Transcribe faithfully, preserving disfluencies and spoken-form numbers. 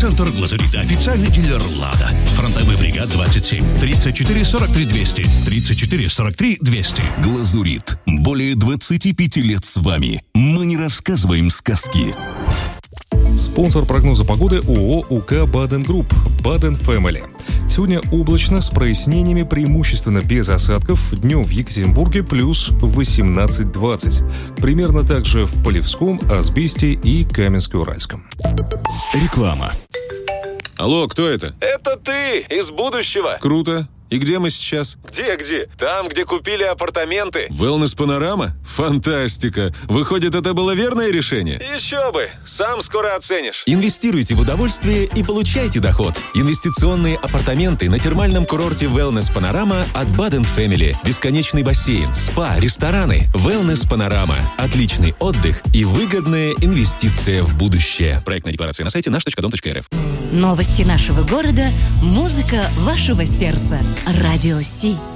Центр Глазурит. Официальный дилер «Лада». Фронтовой бригад двадцать семь. тридцать четыре сорок три двести. тридцать четыре сорок три двести. Глазурит. Более двадцати пяти лет с вами. Мы не рассказываем сказки. Спонсор прогноза погоды ООО УК «Баден Групп» «Баден Фэмили». Сегодня облачно, с прояснениями, преимущественно без осадков. Днем в Екатеринбурге плюс восемнадцать двадцать. Примерно так же в Полевском, Асбесте и Каменске-Уральском. Реклама. Алло, кто это? Это ты из будущего. Круто. И где мы сейчас? Где-где? Там, где купили апартаменты. Wellness Панорама? Фантастика! Выходит, это было верное решение? Еще бы! Сам скоро оценишь. Инвестируйте в удовольствие и получайте доход. Инвестиционные апартаменты на термальном курорте Wellness Панорама от Баден Фэмили. Бесконечный бассейн, спа, рестораны. Wellness Панорама. Отличный отдых и выгодная инвестиция в будущее. Проектная декларация на сайте наш точка дом точка эр эф. Новости нашего города, музыка вашего сердца. Радио Си.